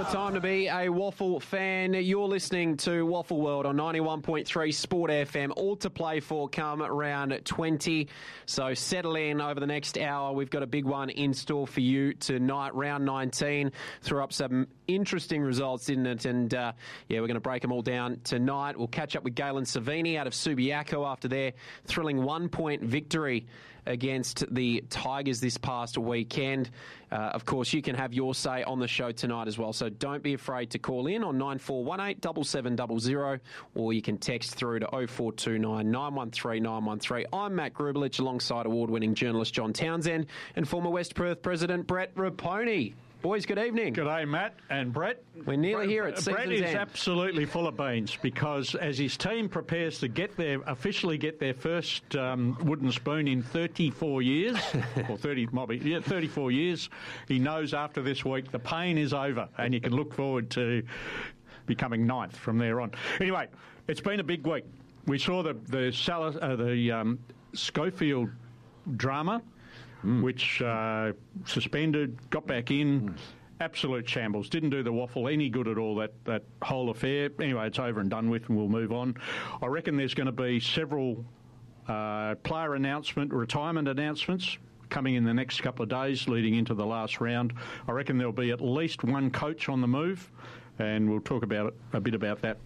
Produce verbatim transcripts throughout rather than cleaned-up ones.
What a time to be a Waffle fan. You're listening to Waffle World on ninety-one point three Sport F M. All to play for come round twenty. So settle in over the next hour. We've got a big one in store for you tonight. Round nineteen. Threw up some interesting results, didn't it? And uh, yeah, we're going to break them all down tonight. We'll catch up with Galen Savini out of Subiaco after their thrilling one-point victory against the Tigers this past weekend. Uh, of course, you can have your say on the show tonight as well, so don't be afraid to call in on nine four one eight, seven seven zero zero, or you can text through to oh four two nine, nine one three, nine one three. I'm Matt Grubelich alongside award-winning journalist John Townsend and former West Perth President Brett Raponi. Boys, good evening. Good day, Matt and Brett. We're nearly Brett, here at season's Brett is end. absolutely full of beans because as his team prepares to get their officially get their first um, wooden spoon in thirty-four years, or thirty, might be, yeah, thirty-four years, he knows after this week the pain is over and you can look forward to becoming ninth from there on. Anyway, it's been a big week. We saw the the, Sal- uh, the um, Schofield drama. Mm. Which uh, suspended, got back in, mm. absolute shambles. Didn't do the Waffle any good at all, that, that whole affair. Anyway, it's over and done with and we'll move on. I reckon there's going to be several uh, player announcement, retirement announcements coming in the next couple of days leading into the last round. I reckon there'll be at least one coach on the move and we'll talk about it, a bit about that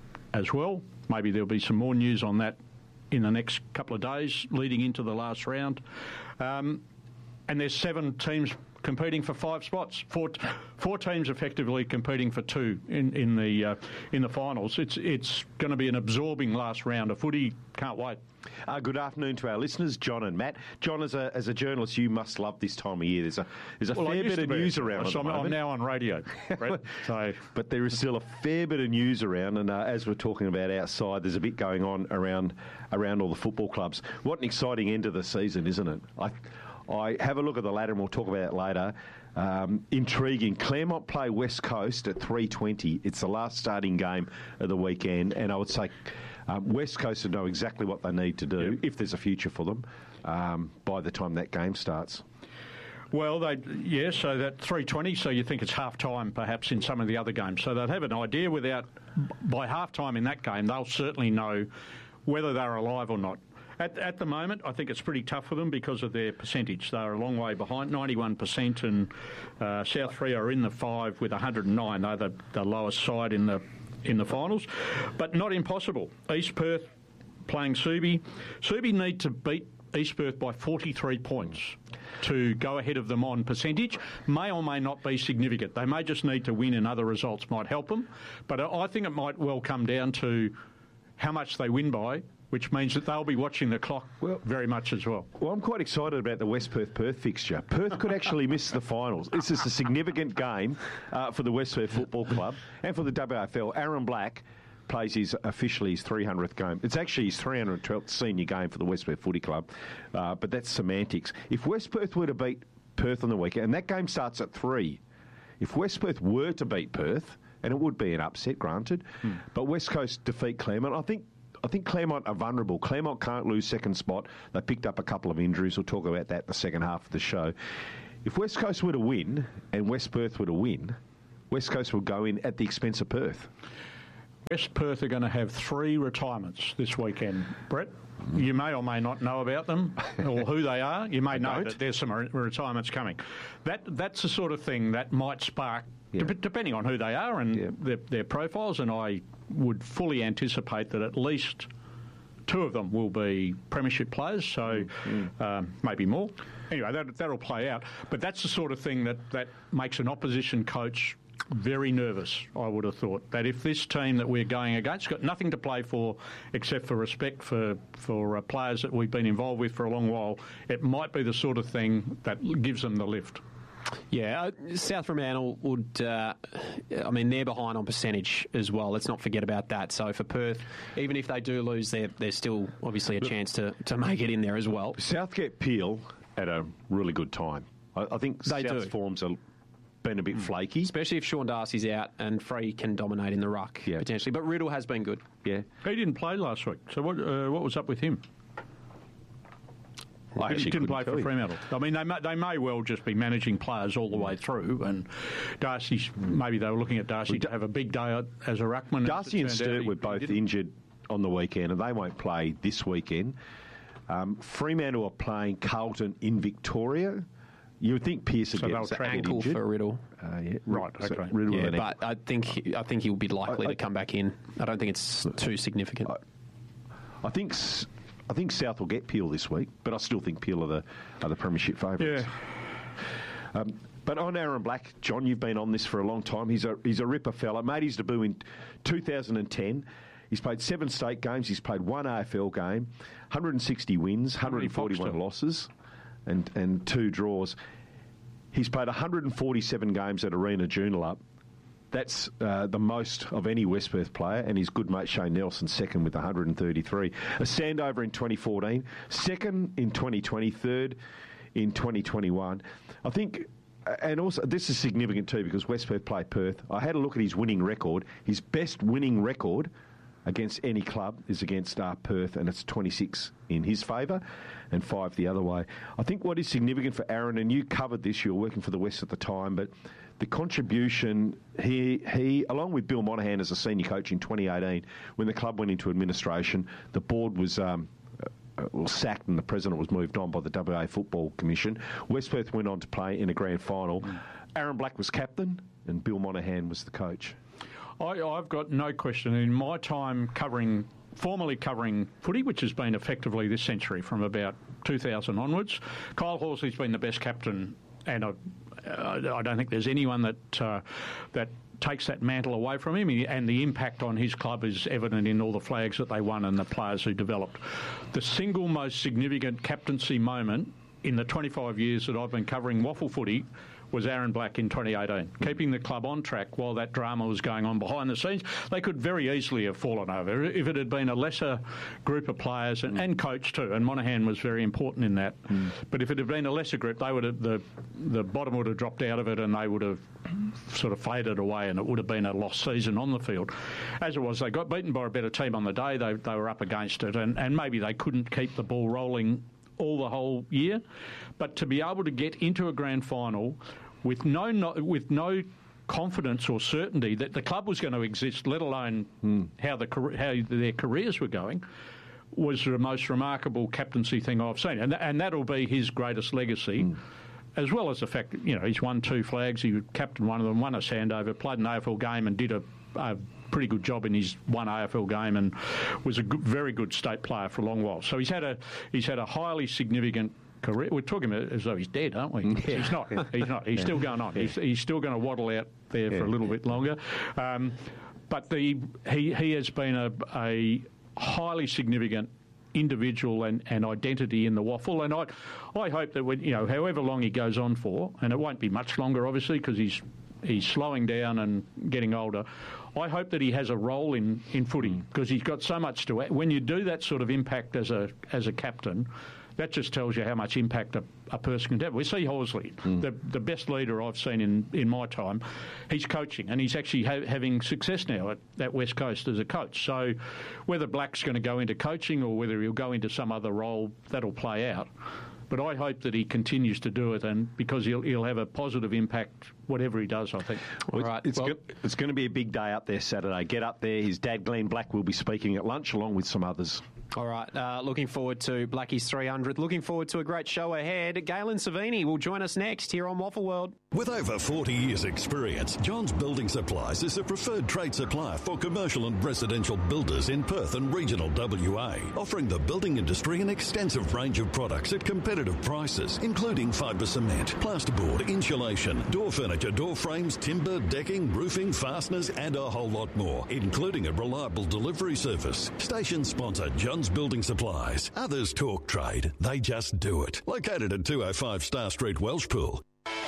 as well. Maybe there'll be some more news on that in the next couple of days leading into the last round. Um, and there's seven teams competing for five spots. Four, four teams effectively competing for two in, in the uh, in the finals. It's it's going to be an absorbing last round of footy. Can't wait. Uh, good afternoon to our listeners, John and Matt. John, as a as a journalist, you must love this time of year. There's a there's a well, fair bit of news around. So at the I'm, moment. I'm now on radio, Brett, so. But there is still a fair bit of news around, and uh, as we're talking about outside, there's a bit going on around around all the football clubs. What an exciting end of the season, isn't it? I I have a look at the ladder, and we'll talk about it later. Um, intriguing. Claremont play West Coast at three twenty. It's the last starting game of the weekend, and I would say um, West Coast would know exactly what they need to do, yep. if there's a future for them, um, by the time that game starts. Well, they yeah, so that three twenty, so you think it's half-time perhaps in some of the other games. So they'll have an idea without, by half-time in that game, they'll certainly know whether they're alive or not. At, at the moment, I think it's pretty tough for them because of their percentage. They're a long way behind, ninety-one percent, and uh, South Free are in the five with one hundred nine. They're the, the lowest side in the in the finals, but not impossible. East Perth playing Subi. Subi need to beat East Perth by forty-three points to go ahead of them on percentage. May or may not be significant. They may just need to win and other results might help them, but I think it might well come down to how much they win by, which means that they'll be watching the clock well, very much as well. Well, I'm quite excited about the West Perth-Perth fixture. Perth could actually miss the finals. This is a significant game uh, for the West Perth Football Club and for the W A F L. Aaron Black plays his officially his three hundredth game. It's actually his three hundred twelfth senior game for the West Perth Footy Club, uh, but that's semantics. If West Perth were to beat Perth on the weekend, and that game starts at three, if West Perth were to beat Perth, and it would be an upset, granted, hmm. but West Coast defeat Claremont, I think I think Claremont are vulnerable. Claremont can't lose second spot. They picked up a couple of injuries. We'll talk about that in the second half of the show. If West Coast were to win and West Perth were to win, West Coast will go in at the expense of Perth. West Perth are going to have three retirements this weekend, Brett. You may or may not know about them or who they are. You may know that there's some re- retirements coming. That That's the sort of thing that might spark, yeah. de- depending on who they are and yeah. their, their profiles, and I would fully anticipate that at least two of them will be premiership players, so mm. um, maybe more. Anyway, that, that'll play out. But that's the sort of thing that, that makes an opposition coach very nervous, I would have thought, that if this team that we're going against got nothing to play for except for respect for, for uh, players that we've been involved with for a long while, it might be the sort of thing that gives them the lift. Yeah, uh, South Fremantle would, uh, I mean, they're behind on percentage as well. Let's not forget about that. So for Perth, even if they do lose, there's still obviously a chance to, to make it in there as well. South get Peel at a really good time. I, I think they South's do. forms are been a bit flaky. Especially if Sean Darcy's out and Free can dominate in the ruck, yeah. potentially. But Riddle has been good. Yeah. He didn't play last week. So what uh, what was up with him? I He actually didn't couldn't play tell for you. Fremantle. I mean, they may, they may well just be managing players all the way through, and Darcy's, maybe they were looking at Darcy to have a big day as a ruckman. Darcy and Sturt were both didn't. injured on the weekend, and they won't play this weekend. Um, Fremantle are playing Carlton in Victoria. You would think Pearce would So get they'll get track Ankle injured. for Riddle. Uh, yeah. Right, So okay. Riddle Yeah, with an but I think he- I think he'll be likely I- I- to come back in. I don't think it's too significant. I think s- I think South will get Peel this week, but I still think Peel are the are the premiership favourites. Yeah. Um, but on Aaron Black, John, you've been on this for a long time. He's a he's a ripper fella. Made his debut in two thousand ten. He's played seven state games. He's played one A F L game, one hundred sixty wins, one hundred forty-one losses, and and two draws. He's played one hundred forty-seven games at Arena Joondalup. That's uh, the most of any West Perth player, and his good mate Shane Nelson second with one hundred thirty-three. A Sandover in twenty fourteen, second in twenty twenty, third in twenty twenty-one. I think, and also this is significant too because West Perth play Perth. I had a look at his winning record. His best winning record against any club is against uh, Perth, and it's twenty-six in his favour and five the other way. I think what is significant for Aaron, and you covered this, you were working for the West at the time, but the contribution, he, he along with Bill Monahan as a senior coach in twenty eighteen, when the club went into administration, the board was um, uh, was sacked and the president was moved on by the W A Football Commission. West Perth went on to play in a grand final. Mm. Aaron Black was captain and Bill Monahan was the coach. I, I've got no question. In my time covering, formerly covering footy, which has been effectively this century from about two thousand onwards, Kyle Horsley's been the best captain, and I, uh, I don't think there's anyone that uh, that takes that mantle away from him, and the impact on his club is evident in all the flags that they won and the players who developed. The single most significant captaincy moment in the twenty-five years that I've been covering waffle footy was Aaron Black in twenty eighteen, keeping the club on track while that drama was going on behind the scenes. They could very easily have fallen over if it had been a lesser group of players and, mm. and coach too, and Monahan was very important in that. Mm. But if it had been a lesser group, they would have, the the bottom would have dropped out of it and they would have sort of faded away, and it would have been a lost season on the field. As it was, they got beaten by a better team on the day. They they were up against it, and, and maybe they couldn't keep the ball rolling all the whole year. But to be able to get into a grand final with no, no with no confidence or certainty that the club was going to exist, let alone mm. how the how their careers were going, was the most remarkable captaincy thing I've seen, and and that'll be his greatest legacy. Mm. As well as the fact that, you know, he's won two flags, he captained one of them, won a Sandover, played an A F L game and did a, a pretty good job in his one A F L game, and was a good, very good state player for a long while. So he's had a he's had a highly significant career. We're talking about as though he's dead, aren't we? Yeah. He's not. He's not. He's yeah. still going on. Yeah. He's, he's still going to waddle out there yeah. for a little bit longer. Um, but the he he has been a, a highly significant individual and, and identity in the waffle, and I I hope that when, you know, however long he goes on for, and it won't be much longer obviously because he's he's slowing down and getting older, I hope that he has a role in, in footy because mm. he's got so much to add. When you do that sort of impact as a as a captain, that just tells you how much impact a, a person can have. We see Horsley, mm. the the best leader I've seen in, in my time. He's coaching, and he's actually ha- having success now at, at West Coast as a coach. So whether Black's going to go into coaching or whether he'll go into some other role, that'll play out. But I hope that he continues to do it, and because he'll he'll have a positive impact whatever he does, I think. Well, right. It's, well, go- it's going to be a big day up there Saturday. Get up there. His dad, Glenn Black, will be speaking at lunch along with some others. All right, uh, looking forward to Blackie's three hundred. Looking forward to a great show ahead. Galen Savini will join us next here on Waffle World. With over forty years' experience, John's Building Supplies is the preferred trade supplier for commercial and residential builders in Perth and regional W A, offering the building industry an extensive range of products at competitive prices, including fibre cement, plasterboard, insulation, door furniture, door frames, timber, decking, roofing, fasteners, and a whole lot more, including a reliable delivery service. Station sponsor John's Building Supplies. Others talk trade, they just do it. Located at two oh five Star Street, Welshpool.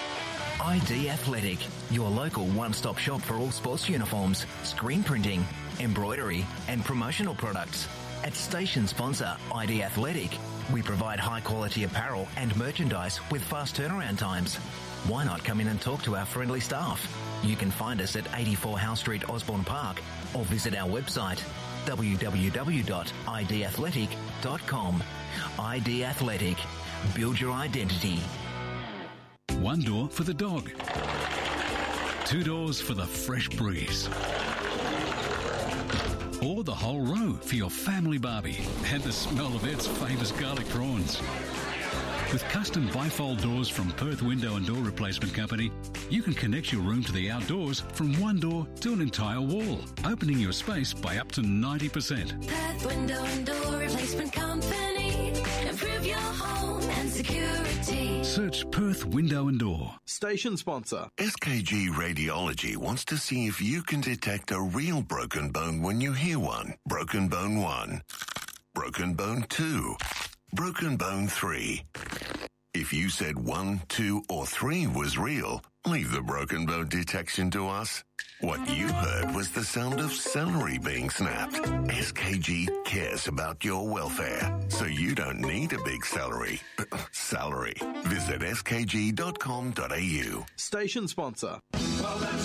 I D Athletic, your local one-stop shop for all sports uniforms, screen printing, embroidery and promotional products. At station sponsor I D Athletic, we provide high-quality apparel and merchandise with fast turnaround times. Why not come in and talk to our friendly staff? You can find us at eighty-four Howe Street, Osborne Park, or visit our website w w w dot i d athletic dot com. I D Athletic, Build your identity. One door for the dog. Two doors for the fresh breeze. Or the whole row for your family barbie and the smell of Ed's famous garlic prawns. With custom bifold doors from Perth Window and Door Replacement Company, you can connect your room to the outdoors from one door to an entire wall, opening your space by up to ninety percent. Perth Window and Door Replacement Company. Improve your home and security. Search Perth Window and Door. Station sponsor. S K G Radiology wants to see if you can detect a real broken bone when you hear one. Broken bone one. Broken bone two. Broken bone three. If you said one, two, or three was real, leave the broken bone detection to us. What you heard was the sound of celery being snapped. S K G cares about your welfare, so you don't need a big celery. Salary. Visit s k g dot com dot a u. Station sponsor.